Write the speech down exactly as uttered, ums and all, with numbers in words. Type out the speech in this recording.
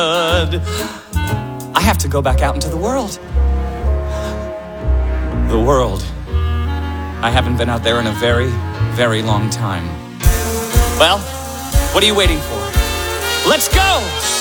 I have to go back out into the world. The world. I haven't been out there in a very, very long time. Well, what are you waiting for? Let's go!